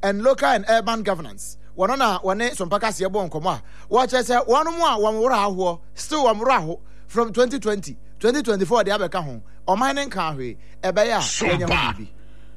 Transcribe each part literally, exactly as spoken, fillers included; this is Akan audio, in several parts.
and Local and Urban Governance. One na one Sompaka Siabon Koma. Watch I say one more one more still one more from twenty twenty, twenty twenty-four the Abeka home. Or mining carry Ebaya Sopa.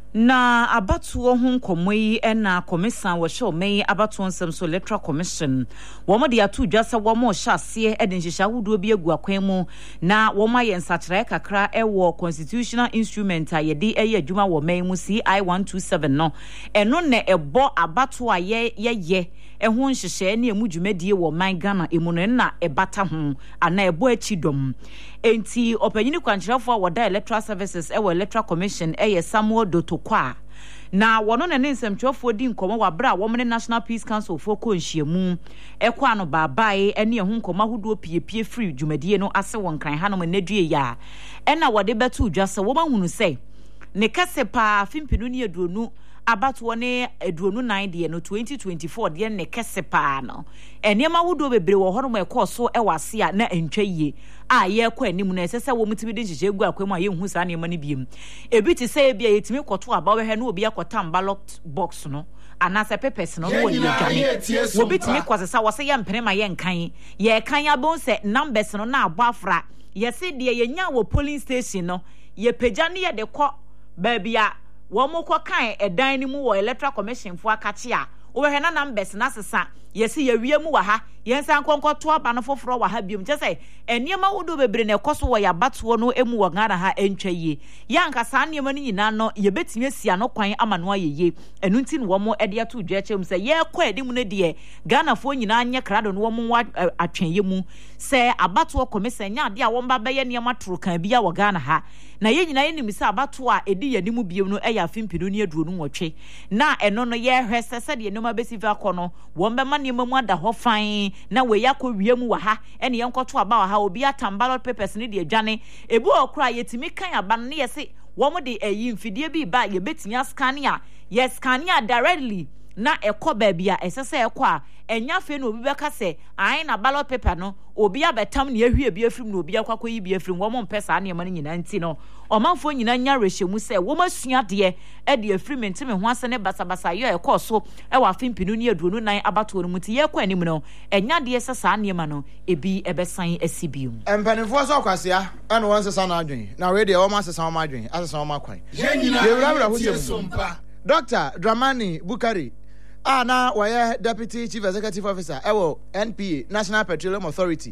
Na abatuo ho nkomo yi na commission wo hye mai abatuo nsem so electoral commission wo mo de atu dwasa wo mo hye ase e de nhihya hudo bi egu akwan mu na wo ma ye nsakire kakra e wo constitutional instrument a ye de eye adwuma wo mai mu C I one two seven no eno na ebo abatuo a ye ye ehun hyehye na emu dwumadie wo man Ghana emu no na ebata ho ana ebo achidom enti opanyini kwankyerefo a woda electoral services e wo electoral commission e ye Samuel Dotokwa na wono na ne nsemtwefo di nkomo wa bra wo mne National Peace Council for ko nhyiamu e kwa no baabae ene ehun nkomo hodo piepie free dwumadie no ase won kan hanom nadue ya e na wode betu dwase wo mahunu se ne kase pa fimpinu ne aduonu abatuo ne aduonu nine de no twenty twenty-four de ne kese pa no enema wodo bebre wo hono e koso e wase a na entwa yie a ye kwa anim na esese wo mutimi de hyehyɛ gu akwam a ye hu sa ne ma ne biem ebi ti say bia yetimi kɔto aba we he no obi akɔtam ballot box no anasa papers no no woni dwane wo bitimi kwasesa wo se ye mpene ma ye nkan ye kan abon se numbers no na abɔ afra ye se de ye nya wo polling station no ye pagya ne ye de kɔ ba bia wo mo kɔ kan edan ni mu wo electoral commission fo akache a wo hwe na numbers na sesa yesi ye wie mu wa ha yensan konkoto aba no foforo wa ha biom kyese eniema wodo bebre na ekoso wo ya bato no emu wo Ghana ha entwa yie yanka sa eniema ni nyina no ye betimi asia no kwan ama no ayeye enu nti no wo mo ede ato dwa chem se ye kwa edi mu ne de Ghana fo nyina anye krado no wo mo atwenye mu se abato komisa nya ade a wo mba be ye niema toro kan bia wo Ghana ha na ye nyina ye nim se abato a edi ye nimu biom no eya fimpinu ne aduonu nwotwe na eno no ye hwese se de enoma besiva kono wo mba niema mu ada ho fan na we yakɔ wiem wa ha ene yenkoto aba wa ha obi atam ballot papers ne de adwane ebu okura yetimi kan aba ne yese wo mo de ayi mfidie bi ba ye betimi askane a yes scan ya directly na ekɔ ba bia esese ekɔ a enya fe na obi beka se ai na ballot paper no obi abetam ne ahwie bi afrim na obi akwakɔ yi bi afrim wo mo mpesa ne ma ne nyina nti no omanfo nyina nya rehwemu se wo masua de e de afrim ntime ho ase ne basabasa yo ekɔ so e wa fimpinu ne aduonu nan abato no muti ye kɔ anim no enya de sesa ne ma no ebi ebesan asibium empanifo so kwasea ene won sesa na adwen na we de wo ma sesa wo ma adwen asesa wo ma kwan ye nyina tie sompa Doctor Dramani Bukari Ah, now we are Deputy Chief Executive Officer, Ewo N P A, National Petroleum Authority.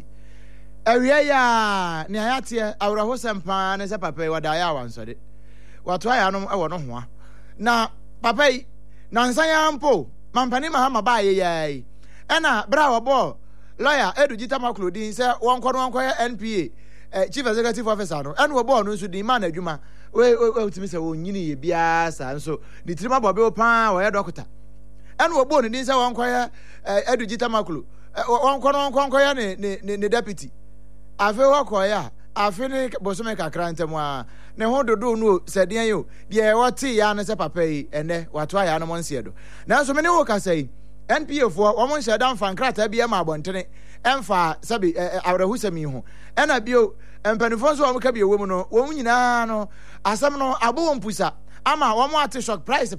Area ya ni hayatie awra hosempa ne se papa wa da ya wansode. Watu aya no ewo no ho. Na papa yi na nsanya mpo mampani mahama ba ye yai. Ena bra wo bo lawyer Edu Gitama Claudine se won kono won koye N P A eh, Chief Executive Officer no. Ena wo bo no nso di man adwuma. We we utimi se wo nyini ye bia sa nso ni tirima bobe wo pa wo ye doctor. And we born in this one choir, Edu Gitama one corner one choir, ne deputy. I feel what choir, I finish Bosomeka Crantamwa. Ne hold do no, said you, dear what tea and as a papa, and then what try animal siedo. Now so many workers say, N P O for one shut down fan crater be a mabon, and far sabi our husamiho. And I bio and Penifonso can be a woman, woman, no, as some no abon pusa. Ama one more to shock price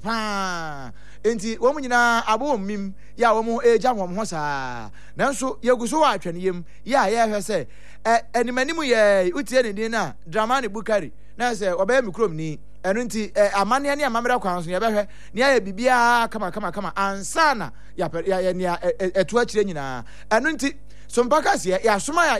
pa enti wo nyina abo mim ya wo mo eja wo ho saa nanso yeguso wa atwene yem ya ya hwe se animanimu ye utie ne din na Dramani Bukari na se oba mi krom ni eno nti amane ne amamra kwan so ye behwe ne ya bibia kama kama kama ansana ya ya ne eto akire nyina eno nti so mpaka se ya soma ya